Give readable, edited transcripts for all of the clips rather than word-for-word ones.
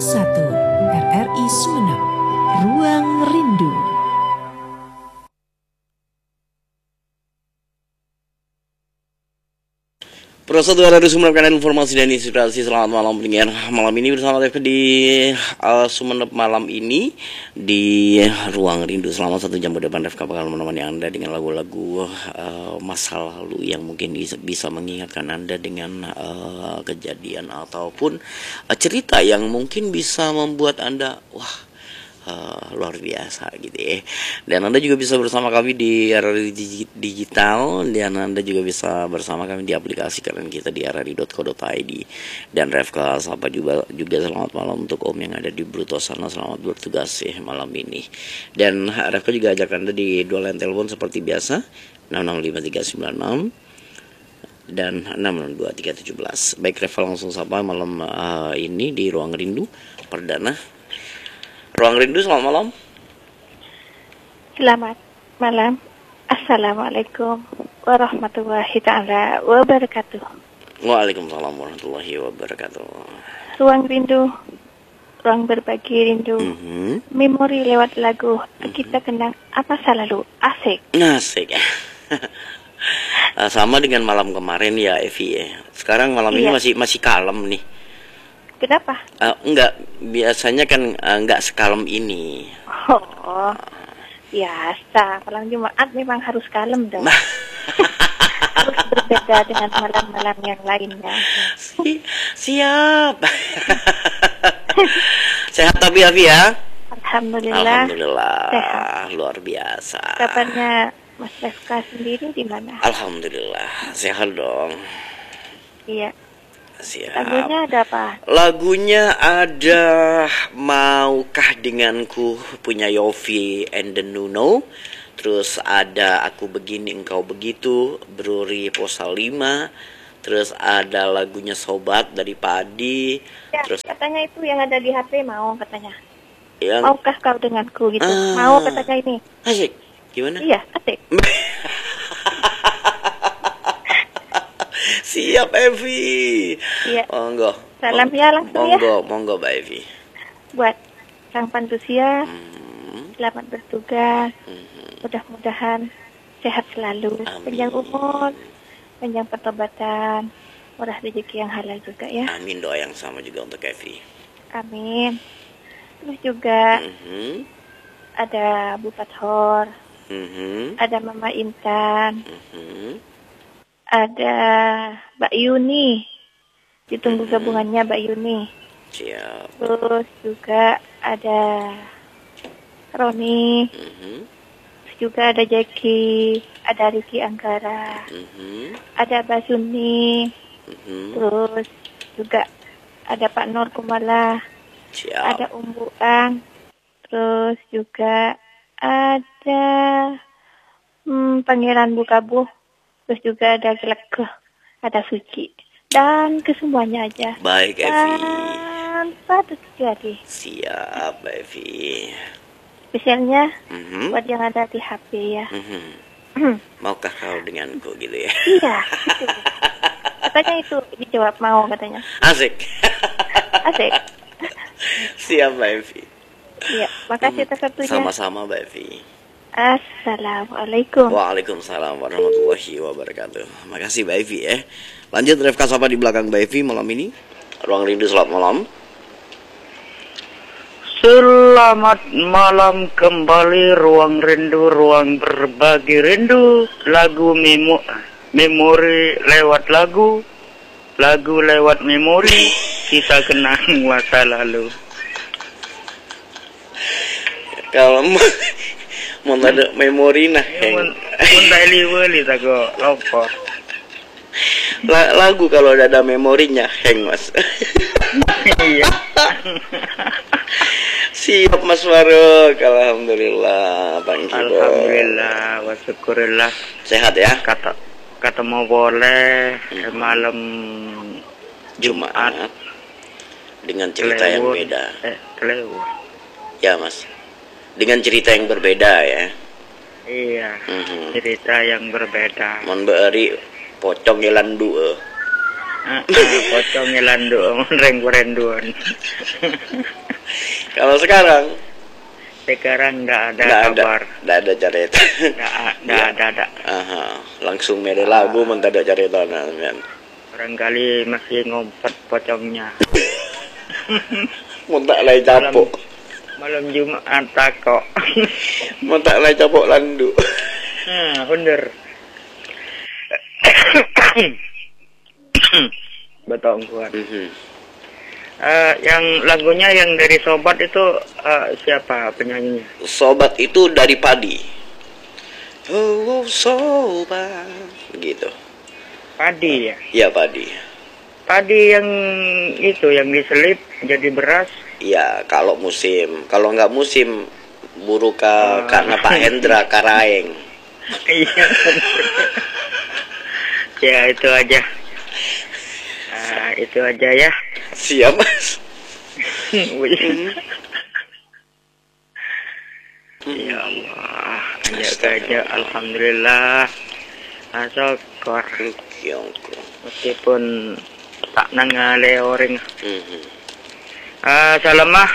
RRI Sumeneb, Ruang Rindu. Proses harus menerapkan informasi dan inspirasi. Selamat malam pendengar. Malam ini bersama Revka di Sumeneb malam ini di Ruang Rindu. Selama 1 jam ke depan Revka bakal menemani Anda dengan lagu-lagu masa lalu yang mungkin bisa mengingatkan Anda dengan kejadian ataupun cerita yang mungkin bisa membuat Anda luar biasa gitu ya. Dan Anda juga bisa bersama kami di RRI Digital, dan Anda juga bisa bersama kami di aplikasi keren kita di rri.co.id. Dan Revka sapa juga selamat malam untuk Om yang ada di Bruto sana, selamat bertugas ya malam ini. Dan Revka juga ajak Anda di dua line telepon seperti biasa, 665396 dan 662317. Baik, Revka langsung sapa malam ini di Ruang Rindu perdana. Ruang Rindu, selamat malam. Selamat malam. Assalamualaikum warahmatullahi ta'ala wabarakatuh. Waalaikumsalam warahmatullahi wabarakatuh. Ruang Rindu, ruang berbagi rindu. Memori lewat lagu. Kita kenang apa lalu. Asik. Asik. Sama dengan malam kemarin ya, Evi ya. Sekarang malam ini masih kalem nih. Kenapa? Enggak, biasanya kan enggak sekalem ini. Oh, biasa. Malam Jumat memang harus kalem dong. Harus berbeda dengan malam-malam yang lainnya. Siap. Sehat tapi ya? Alhamdulillah. Alhamdulillah. Sehat. Luar biasa. Kabarnya Mas Revka sendiri di mana? Alhamdulillah, sehat dong. Iya. Siap. Lagunya ada apa? Lagunya ada Maukah Denganku punya Yofi and the Nuno. Terus ada Aku Begini Engkau Begitu Bruri Posa 5. Terus ada lagunya Sobat dari Padi. Ya, terus katanya itu yang ada di HP mau katanya. Maukah kau denganku gitu. Mau katanya ini. Asik. Gimana? Iya, asik. Siap, Evi. Iya. Monggo. Salam ya langsung ya. Monggo Mbak Evi. Buat sang Pantusia, selamat bertugas. Mudah-mudahan sehat selalu. Amin. Panjang umur, panjang pertobatan, murah rezeki yang halal juga ya. Amin, doa yang sama juga untuk Evi. Amin. Terus juga ada Bu Fathor, ada Mama Intan, ada Mbak Yuni, ditunggu gabungannya Mbak Yuni. Siap. Terus juga ada Roni, terus juga ada Jackie, ada Riki Anggara, ada Basuni, terus juga ada Pak Nur Kumala, ada Umbu Ang, terus juga ada Pangeran Bukabuh. Terus juga ada Gelek, ada Suci, dan kesemuanya aja. Baik, Evi. Dan pada jadi. Siap, Evi. Spesialnya buat yang ada di HP ya. Maukah kau denganku gitu ya? Iya, gitu. Katanya itu dijawab mau katanya. Asik. Asik. Siap, Mbak Evi. Iya, makasih atas waktunya. Sama-sama, Mbak Evi. Assalamualaikum. Waalaikumsalam warahmatullahi wabarakatuh. Makasih Mbak Evi ya. Lanjut Revka sapa di belakang Mbak Evi malam ini. Ruang Rindu, selamat malam. Selamat malam kembali Ruang Rindu, ruang berbagi rindu. Lagu memori lewat lagu lewat memori. Kita kenang masa lalu. Kalau mau ada memori nah lagu kalau ada memorinya hang mas. Iya. Siap Mas Faruk. Alhamdulillah, Alhamdulillah wa syukurillah. Sehat ya? Kata mau boleh malam Jumat dengan cerita yang beda. Ya Mas, dengan cerita yang berbeda ya. Iya, cerita yang berbeda. Mon beri pocong jalan dua. Pocongnya landu, reng-renduan. Kalau sekarang Sekarang nggak ada kabar. nggak ada cerita. Nggak ada. Aha, langsung mere lagu mentah ada cerita men. Barangkali masih ngumpet pocongnya. Mentah lay capok. Malam Jumat kok. Mentah lay capok landu. Bener. Betul kuat. Yang lagunya yang dari Sobat itu siapa penyanyinya? Sobat itu dari Padi. Oh, sobat, gitu. Padi ya? Iya Padi. Padi yang itu yang diselip jadi beras. Iya, kalau musim. Kalau nggak musim, buruk karena Pak Hendra Karaeng. Iya. Ya itu aja. Itu aja ya. Siap Mas. Ya Allah, aja alhamdulillah. Syukur. Meskipun tak nangale orang. Salamah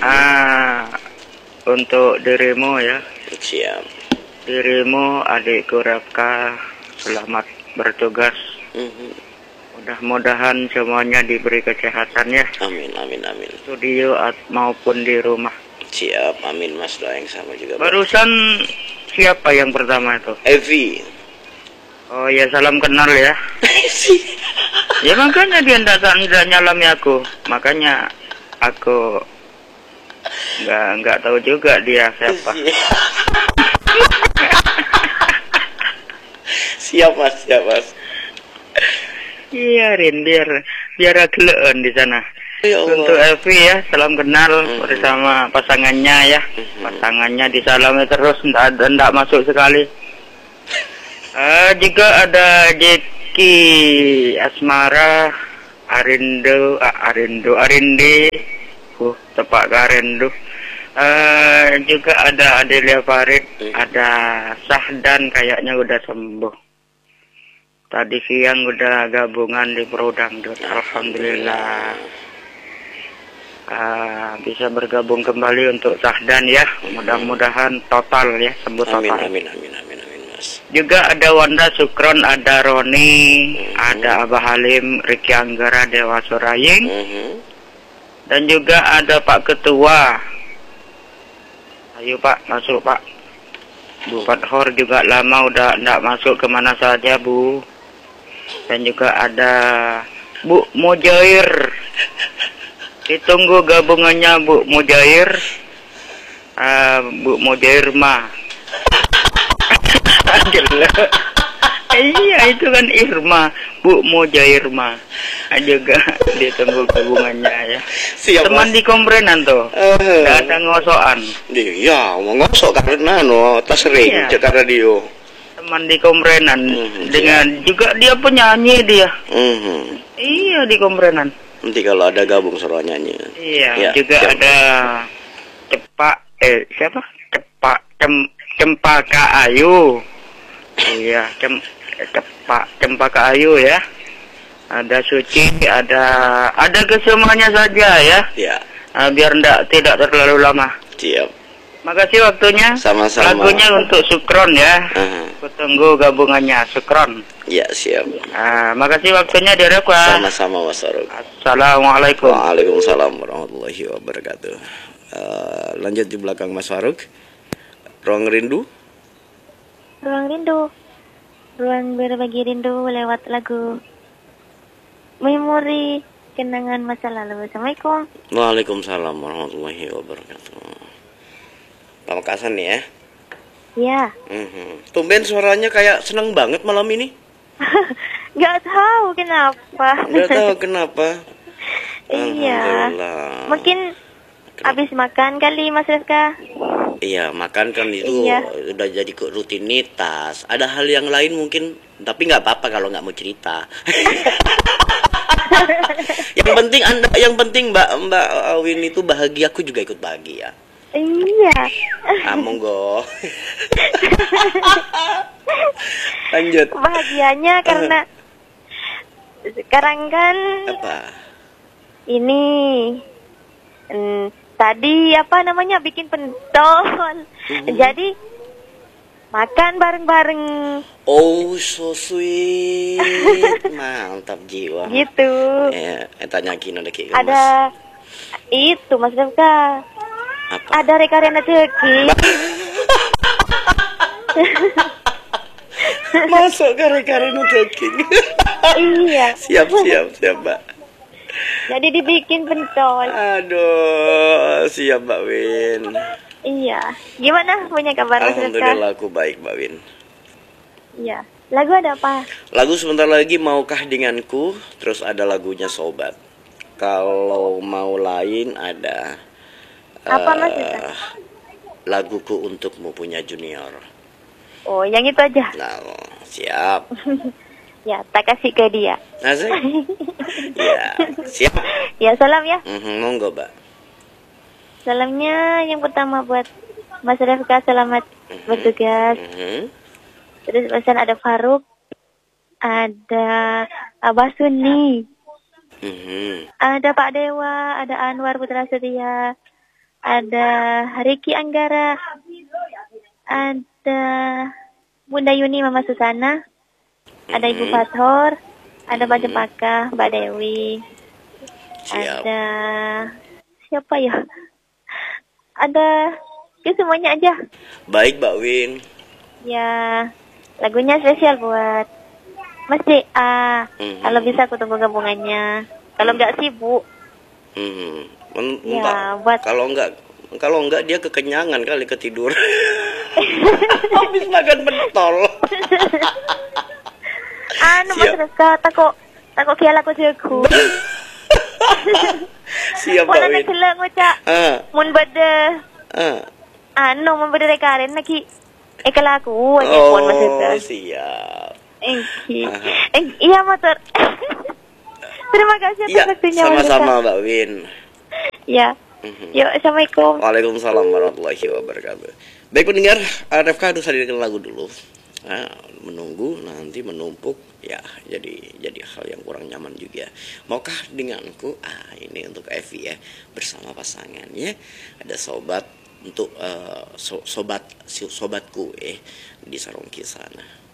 untuk dirimu ya. Siap. Dirimu adikku Rafka, selamat bertugas. Mudah-mudahan semuanya diberi kesehatan ya. Amin, amin, amin. Studio maupun di rumah. Siap, amin Mas, doa yang sama juga. Barusan siapa yang pertama itu? Evi. Oh ya, salam kenal ya. Ya makanya dia tidak nyalami aku. Makanya aku nggak tahu juga dia siapa. Siap Mas, siap Mas. Iya Rin, biar agak di sana. Ya Allah. Untuk Evi ya, salam kenal bersama pasangannya ya. Pasangannya disalami terus, enggak masuk sekali. Juga ada Jeki, Asmara, Arindi, tepat ke Arindu. Juga ada Adelia Farid, ada Sahdan kayaknya udah sembuh. Tadi siang udah gabungan di Pro Dangdut, alhamdulillah. Bisa bergabung kembali untuk Sahdan ya. Mudah-mudahan total ya, sembuh total. Amin Mas. Juga ada Wanda Sukron, ada Roni, ada Abah Halim, Riki Anggara, Dewa Suraying, dan juga ada Pak Ketua. Ayo Pak, masuk Pak. Bu Fathor juga lama udah enggak masuk kemana saja Bu. Dan juga ada Bu Mujair. Ditunggu gabungannya Bu Mujair. Bu Mujair mah. Iya itu kan Irma, Bu Mujair mah. Juga ditunggu gabungannya ya. Siap, teman Mas. Di komprenan tuh. Enggak ada ngosokan. Iya, mau ngosok karena tas sering cek radio. Teman di komprenan dengan juga dia penyanyi dia. Iya di komprenan. Nanti kalau ada gabung suruh nyanyi. Iya, ya, juga siap. ada siapa? Cempaka Ayu. Iya, Cempaka Ayu ya. Ada Suci, ada kesemuanya saja ya. Ya. Biar tidak terlalu lama. Siap. Makasih waktunya. Sama-sama. Lagunya untuk Sukron ya. Kutunggu gabungannya Sukron. Ya, siap. Makasih waktunya Direkwa. Sama-sama Mas Faruk. Assalamualaikum. Waalaikumsalam warahmatullahi wabarakatuh. Lanjut di belakang Mas Faruk. Ruang Rindu. Ruang rindu. Ruang berbagi rindu lewat lagu. Memori kenangan masa lalu. Assalamualaikum. Waalaikumsalam warahmatullahi wabarakatuh. Pamekasan nih ya. Ya. Tumben suaranya kayak senang banget malam ini. Gak tahu kenapa. Nggak tahu kenapa. Iya. Alhamdulillah. Mungkin habis makan kali Mas Reska. Iya, makan kan itu udah jadi rutinitas. Ada hal yang lain mungkin, tapi nggak apa-apa kalau nggak mau cerita. yang penting Mbak Awin itu bahagia, aku juga ikut bahagia. Iya. Monggo. Lanjut. Bahagianya karena Sekarang kan Apa? ini tadi apa namanya bikin pentol. Jadi makan bareng-bareng Oh, so sweet. Mantap jiwa. gitu. Tanya kino deh Ki. Ada itu Mas Rifka. Apa? Ada rekarena ceki. Masuk kare-kare nuteking. Iya. Siap, Mbak. Jadi dibikin pentol. Aduh, siap Mbak Win. Iya. Gimana punya kabar Mas Rifka? Alhamdulillah aku baik Mbak Win. Iya. Lagu ada apa? Lagu sebentar lagi Maukah Denganku, terus ada lagunya Sobat. Kalau mau lain ada Apa Mas Rifka? Laguku Untukmu punya Junior. Oh, yang itu aja. Nah, siap. Ya, tak kasih ke dia. Asik. Ya, siap. Ya, salam ya. Monggo, Mbak. Salamnya yang pertama buat Mas Rifka, selamat bertugas. Terus pesan ada Faruk, ada Abah Suni, ada Pak Dewa, ada Anwar Putra Setia, ada Riki Anggara, ada Bunda Yuni, Mama Susana, ada Ibu Fathor, ada Mbak Jempaka, Mbak Dewi, Siap. ada siapa ya? Ada semuanya aja. Baik, Mbak Win. Ya, lagunya spesial buat Mas C.A. Kalau bisa aku tunggu gabungannya. Kalau nggak sibuk. Ya, buat Kalau enggak dia kekenyangan kali ketidur. Habis makan pentol. Mas Rifka, takut kiala aku jago. Siap, Mbak Wala Win. na sila ngucap. Mun bade. Mun bade rekarin lagi. Kalaku aja pun Mas Rifka. Siap. Iya motor. Terima kasih atas waktunya Mas Rifka. Sama-sama Mbak Win. Ya. Yuk, Assalamualaikum. Waalaikumsalam warahmatullahi wabarakatuh. Baik pendengar, RFK harus hadirkan lagu dulu. Menunggu nanti menumpuk ya jadi hal yang kurang nyaman juga. Maukah Denganku? Ini untuk Evi ya, bersama pasangannya. Ada sobat untuk sobatku di Sarongki sana.